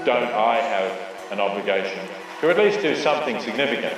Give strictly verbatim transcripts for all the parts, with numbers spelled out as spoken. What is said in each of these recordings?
don't I have an obligation to at least do something significant?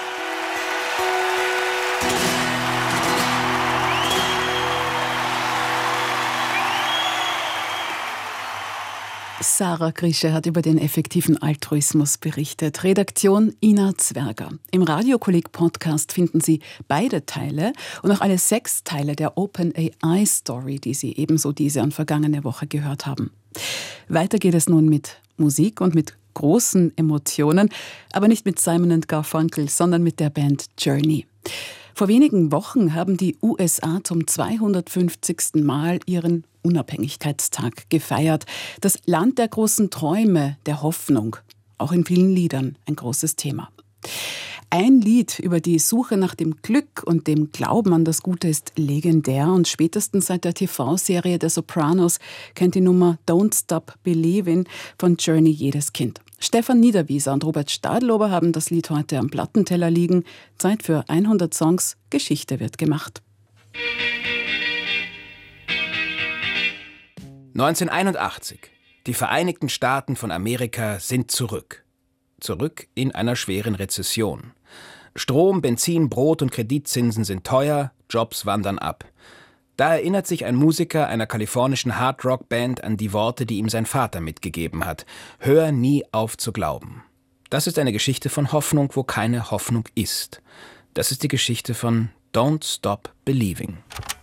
Sarah Grische hat über den effektiven Altruismus berichtet. Redaktion Ina Zwerger. Im Radiokolleg-Podcast finden Sie beide Teile und auch alle sechs Teile der OpenAI-Story, die Sie ebenso diese und vergangene Woche gehört haben. Weiter geht es nun mit Musik und mit großen Emotionen, aber nicht mit Simon and Garfunkel, sondern mit der Band Journey. Vor wenigen Wochen haben die U S A zum zweihundertfünfzigsten Mal ihren Unabhängigkeitstag gefeiert. Das Land der großen Träume, der Hoffnung. Auch in vielen Liedern ein großes Thema. Ein Lied über die Suche nach dem Glück und dem Glauben an das Gute ist legendär und spätestens seit der T V-Serie The Sopranos kennt die Nummer Don't Stop Believin' von Journey jedes Kind. Stefan Niederwieser und Robert Stadlober haben das Lied heute am Plattenteller liegen. Zeit für hundert Songs, Geschichte wird gemacht. neunzehnhunderteinundachtzig. Die Vereinigten Staaten von Amerika sind zurück. Zurück in einer schweren Rezession. Strom, Benzin, Brot und Kreditzinsen sind teuer, Jobs wandern ab. Da erinnert sich ein Musiker einer kalifornischen Hard-Rock-Band an die Worte, die ihm sein Vater mitgegeben hat. Hör nie auf zu glauben. Das ist eine Geschichte von Hoffnung, wo keine Hoffnung ist. Das ist die Geschichte von Don't Stop Believing.